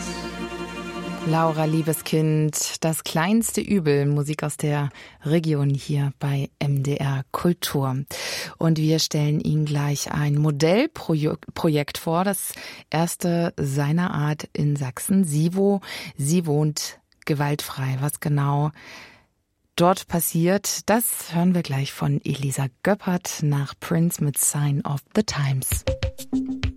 Laura Liebeskind, das kleinste Übel, Musik aus der Region hier bei MDR Kultur. Und wir stellen Ihnen gleich ein Modellprojekt vor, das erste seiner Art in Sachsen. Sivo, sie wohnt gewaltfrei. Was genau dort passiert, das hören wir gleich von Elisa Göppert nach Prince mit Sign of the Times.